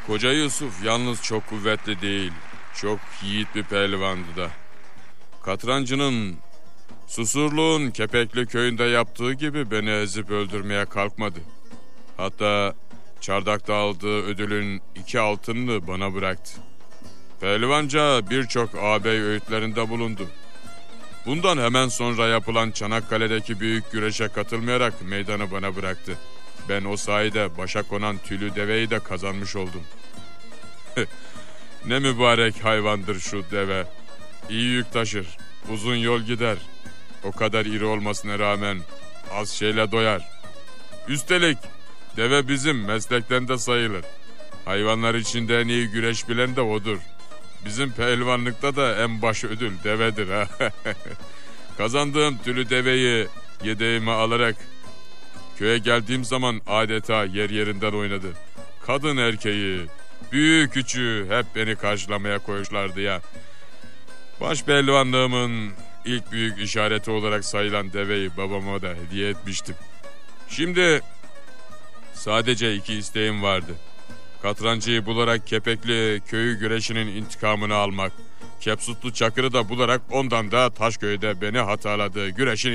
Koca Yusuf yalnız çok kuvvetli değil, çok yiğit bir pehlivandı da. Katrancının, Susurluğun Kepekli köyünde yaptığı gibi beni ezip öldürmeye kalkmadı. Hatta çardakta aldığı ödülün 2 altınını bana bıraktı. Pehlivanca birçok ağabey öğütlerinde bulundu. Bundan hemen sonra yapılan Çanakkale'deki büyük güreşe katılmayarak meydanı bana bıraktı. Ben o sayede başa konan tülü deveyi de kazanmış oldum. Ne mübarek hayvandır şu deve. İyi yük taşır, uzun yol gider. O kadar iri olmasına rağmen az şeyle doyar. Üstelik deve bizim meslekten de sayılır. Hayvanlar içinde en iyi güreş bilen de odur. Bizim pehlivanlıkta da en baş ödül devedir ha. Kazandığım tülü deveyi yedeğime alarak köye geldiğim zaman adeta yer yerinden oynadı. Kadın erkeği, büyüğü küçüğü hep beni karşılamaya koyuşlardı ya. Baş pehlivanlığımın ilk büyük işareti olarak sayılan deveyi babama da hediye etmiştim. Şimdi sadece 2 isteğim vardı. Katrancıyı bularak Kepekli köyü güreşinin intikamını almak. Kepsutlu Çakır'ı da bularak ondan da Taşköy'de beni hatırladığı güreşin